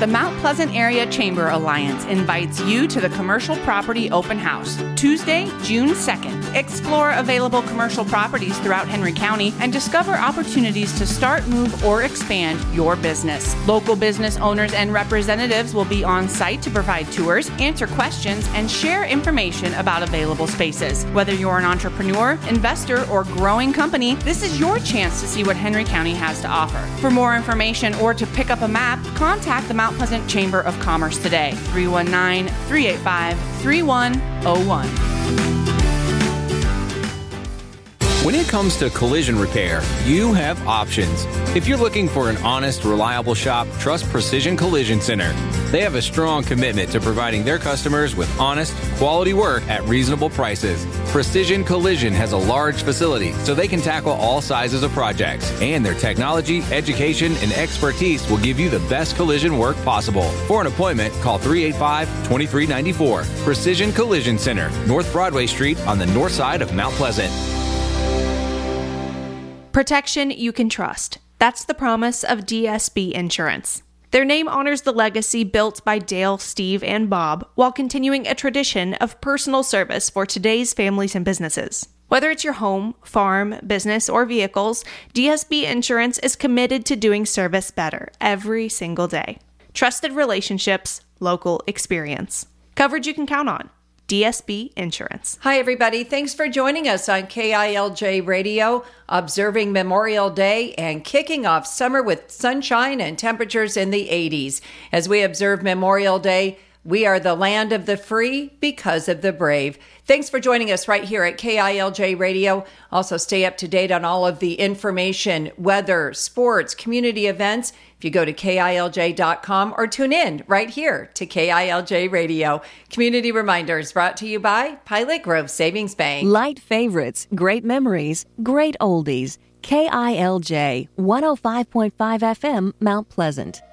The Mount Pleasant Area Chamber Alliance invites you to the Commercial Property Open House, Tuesday, June 2nd. Explore available commercial properties throughout Henry County and discover opportunities to start, move, or expand your business. Local business owners and representatives will be on site to provide tours, answer questions, and share information about available spaces. Whether you're an entrepreneur, investor, or growing company, this is your chance to see what Henry County has to offer. For more information or to pick up a map, contact the Mount Pleasant Chamber of Commerce today, 319-385-3101. When it comes to collision repair, you have options. If you're looking for an honest, reliable shop, trust Precision Collision Center. They have a strong commitment to providing their customers with honest, quality work at reasonable prices. Precision Collision has a large facility, so they can tackle all sizes of projects. And their technology, education, and expertise will give you the best collision work possible. For an appointment, call 385-2394. Precision Collision Center, North Broadway Street on the north side of Mount Pleasant. Protection you can trust. That's the promise of DSB Insurance. Their name honors the legacy built by Dale, Steve, and Bob while continuing a tradition of personal service for today's families and businesses. Whether it's your home, farm, business, or vehicles, DSB Insurance is committed to doing service better every single day. Trusted relationships, local experience. Coverage you can count on. DSB Insurance. Hi, everybody. Thanks for joining us on KILJ Radio, observing Memorial Day and kicking off summer with sunshine and temperatures in the 80s. As we observe Memorial Day, we are the land of the free because of the brave. Thanks for joining us right here at KILJ Radio. Also, stay up to date on all of the information, weather, sports, community events. If you go to KILJ.com or tune in right here to KILJ Radio. Community Reminders brought to you by Pilot Grove Savings Bank. Light favorites, great memories, great oldies. KILJ 105.5 FM, Mount Pleasant.